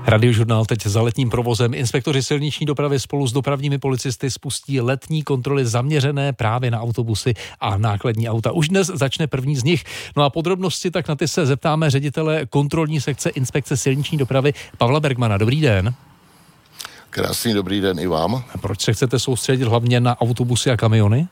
Radiožurnál teď za letním provozem. Inspektoři silniční dopravy spolu s dopravními policisty spustí letní kontroly zaměřené právě na autobusy a nákladní auta. Už dnes začne první z nich. No a podrobnosti tak na ty se zeptáme ředitele kontrolní sekce Inspekce silniční dopravy Pavla Bergmana. Dobrý den. Krásný dobrý den i vám. A proč se chcete soustředit hlavně na autobusy a kamiony?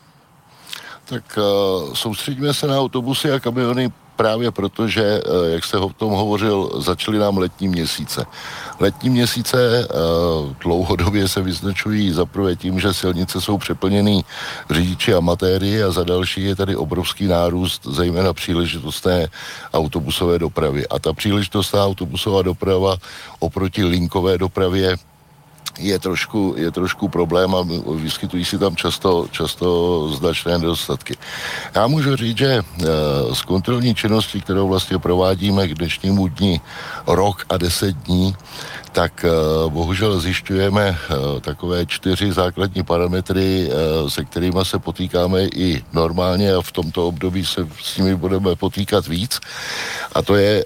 Tak soustředíme se na autobusy a kamiony právě proto, že, jak jste o tom hovořil, začaly nám letní měsíce. Letní měsíce dlouhodobě se vyznačují zaprvé tím, že silnice jsou přeplněný řidiči amatéry a za další je tady obrovský nárůst, zejména příležitostné autobusové dopravy. A ta příležitostná autobusová doprava oproti linkové dopravě je trošku problém a vyskytují si tam často značné nedostatky. Já můžu říct, že z kontrolní činnosti, kterou vlastně provádíme k dnešnímu dni rok a 10 dní, tak bohužel zjišťujeme takové 4 základní parametry, se kterými se potýkáme i normálně a v tomto období se s nimi budeme potýkat víc. A to je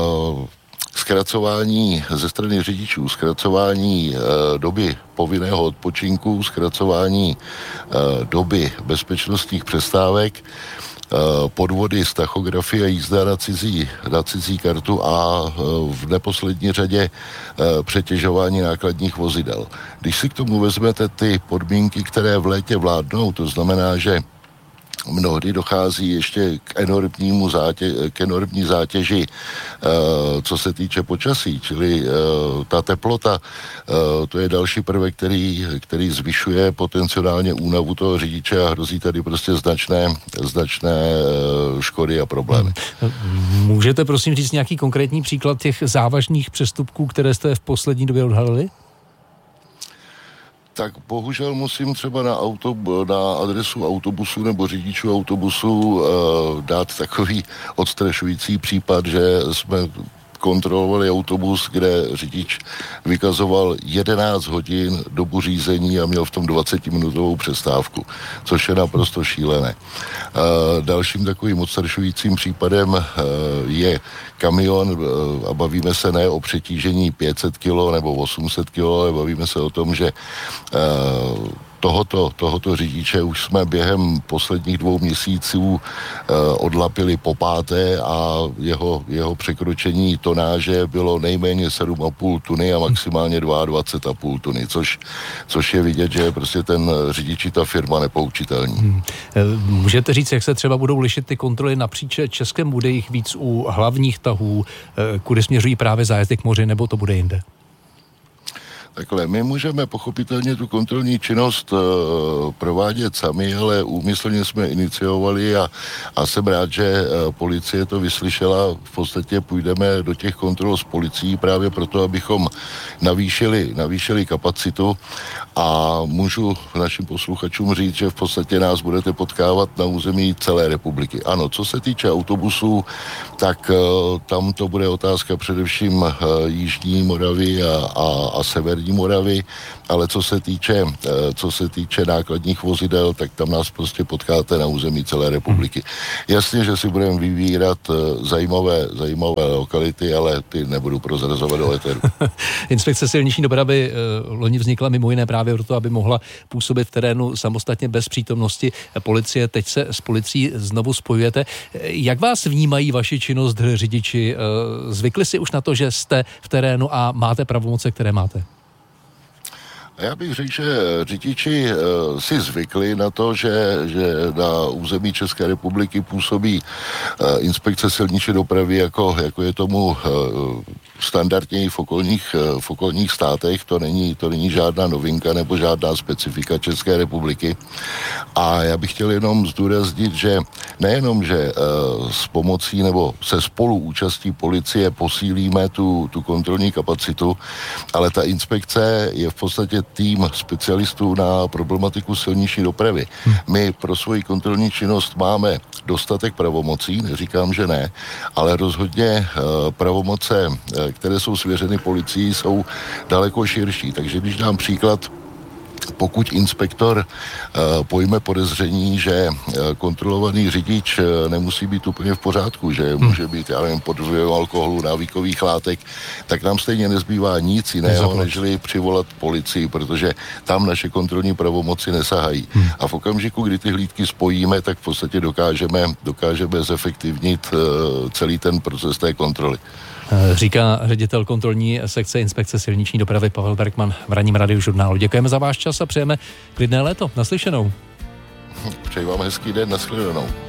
zkracování ze strany řidičů, zkracování doby povinného odpočinku, zkracování doby bezpečnostních přestávek, podvody z tachografie a jízda na cizí kartu a v neposlední řadě přetěžování nákladních vozidel. Když si k tomu vezmete ty podmínky, které v létě vládnou, to znamená, že mnohdy dochází ještě k enormní zátěži, co se týče počasí, čili ta teplota, to je další prvek, který zvyšuje potenciálně únavu toho řidiče a hrozí tady prostě značné škody a problémy. Můžete prosím říct nějaký konkrétní příklad těch závažných přestupků, které jste v poslední době odhalili? Tak bohužel musím třeba na adresu autobusu nebo řidičů autobusu dát takový odstrašující případ, že jsme kontrolovali autobus, kde řidič vykazoval 11 hodin dobu řízení a měl v tom 20-minutovou přestávku, což je naprosto šílené. Dalším takovým odstrašujícím případem je kamion a bavíme se ne o přetížení 500 kg nebo 800 kg, ale bavíme se o tom, že tohoto řidiče už jsme během posledních 2 měsíců odlapili po 5. a jeho překročení tonáže bylo nejméně 7,5 tuny a maximálně 22,5 tuny, což je vidět, že prostě ten řidič, ta firma nepoučitelní. Můžete říct, jak se třeba budou lišit ty kontroly napříč Českem? Bude jich víc u hlavních tahů, kudy směřují právě zájezdy k moři, nebo to bude jinde? Takhle, my můžeme pochopitelně tu kontrolní činnost provádět sami, ale úmyslně jsme iniciovali a jsem rád, že policie to vyslyšela. V podstatě půjdeme do těch kontrol s policií právě proto, abychom navýšili kapacitu a můžu našim posluchačům říct, že v podstatě nás budete potkávat na území celé republiky. Ano, co se týče autobusů, tak tam to bude otázka především Jižní Moravy a Severní Moravy, ale co se týče nákladních vozidel, tak tam nás prostě potkáte na území celé republiky. Jasně, že si budeme vybírat zajímavé lokality, ale ty nebudu prozrazovat do éteru. Inspekce silniční dopravy loni vznikla mimo jiné právě proto, aby mohla působit v terénu samostatně bez přítomnosti policie. Teď se s policií znovu spojujete. Jak vás vnímají vaši činnost řidiči? Zvykli si už na to, že jste v terénu a máte pravomoce, které máte? Já bych řekl, že řidiči si zvykli na to, že na území České republiky působí inspekce silniční dopravy, jako je tomu standardně v okolních státech. To není žádná novinka nebo žádná specifika České republiky. A já bych chtěl jenom zdůraznit, že nejenom, že s pomocí nebo se spoluúčastí policie posílíme tu kontrolní kapacitu, ale ta inspekce je v podstatě tým specialistů na problematiku silniční dopravy. My pro svoji kontrolní činnost máme dostatek pravomocí, neříkám, že ne, ale rozhodně pravomoce, které jsou svěřeny policii, jsou daleko širší. Takže když dám příklad, pokud inspektor pojme podezření, že kontrolovaný řidič nemusí být úplně v pořádku, že může být, já nevím, pod vlivem alkoholu, návykových látek, tak nám stejně nezbývá nic jiného, nežli přivolat policii, protože tam naše kontrolní pravomoci nesahají. A v okamžiku, kdy ty hlídky spojíme, tak v podstatě dokážeme zefektivnit celý ten proces té kontroly. Říká ředitel kontrolní sekce inspekce silniční dopravy Pavel Bergman v ranním Radiožurnálu. Děkujeme za váš čas a přejeme klidné léto. Naslyšenou. Přeji vám hezký den, nashledanou.